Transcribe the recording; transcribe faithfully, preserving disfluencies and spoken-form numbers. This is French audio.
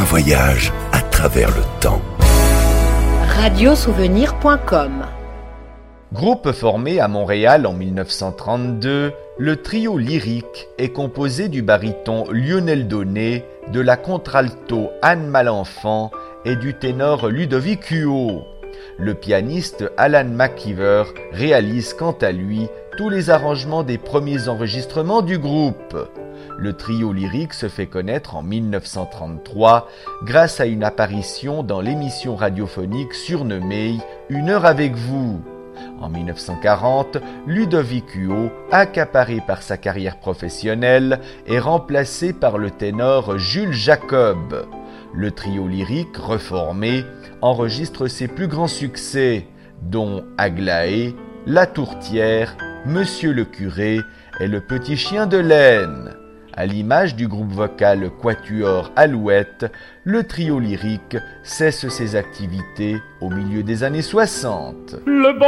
voyage à travers le temps. radio souvenir point com. Groupe formé à Montréal en mille neuf cent trente-deux, le trio lyrique est composé du baryton Lionel Donné, de la contralto Anne Malenfant et du ténor Ludovic Huot. Le pianiste Alan McKeever réalise quant à lui tous les arrangements des premiers enregistrements du groupe. Le trio lyrique se fait connaître en mille neuf cent trente-trois grâce à une apparition dans l'émission radiophonique surnommée Une heure avec vous. En mille neuf cent quarante, Ludovic Huot, accaparé par sa carrière professionnelle, est remplacé par le ténor Jules Jacob. Le trio lyrique, reformé, enregistre ses plus grands succès, dont Aglaé, La Tourtière, Monsieur le curé et Le petit chien de laine. À l'image du groupe vocal Quatuor Alouette, le trio lyrique cesse ses activités au milieu des années soixante. Le